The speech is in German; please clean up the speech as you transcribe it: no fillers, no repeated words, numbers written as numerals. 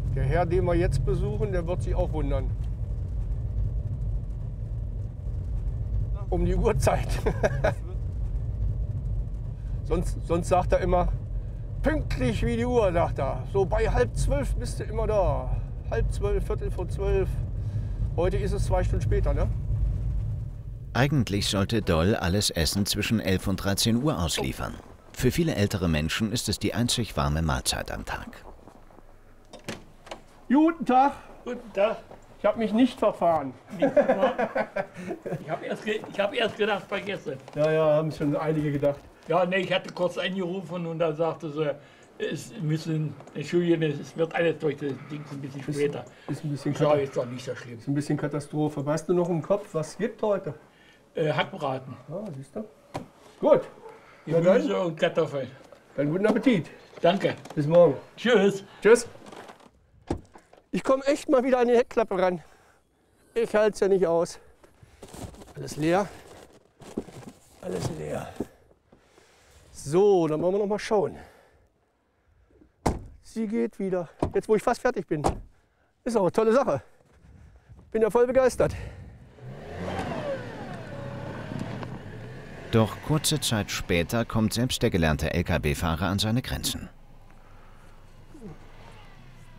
Der Herr, den wir jetzt besuchen, der wird sich auch wundern. Um die Uhrzeit. sonst sagt er immer, pünktlich wie die Uhr, sagt er. So bei 11:30 bist du immer da. 11:30, 11:45. Heute ist es 2 Stunden später, ne? Eigentlich sollte Doll alles Essen zwischen 11 und 13 Uhr ausliefern. Für viele ältere Menschen ist es die einzig warme Mahlzeit am Tag. Guten Tag. Guten Tag. Ich habe mich nicht verfahren. Ich hab erst gedacht, vergessen. Ja, haben schon einige gedacht. Ja, nee, ich hatte kurz angerufen und da sagte sie, entschuldigen, es wird alles durch das Ding ein bisschen später. Ist ein bisschen ja, ist doch nicht so schlimm. Ist ein bisschen Katastrophe. Weißt du noch im Kopf, was es gibt heute? Hackbraten. Ah, siehst du? Gut. Gemüse und Kartoffeln. Dann guten Appetit. Danke. Bis morgen. Tschüss. Tschüss. Ich komme echt mal wieder an die Heckklappe ran. Ich halte es ja nicht aus. Alles leer. Alles leer. So, dann wollen wir noch mal schauen. Sie geht wieder. Jetzt, wo ich fast fertig bin. Ist auch eine tolle Sache. Bin ja voll begeistert. Doch kurze Zeit später kommt selbst der gelernte Lkw-Fahrer an seine Grenzen.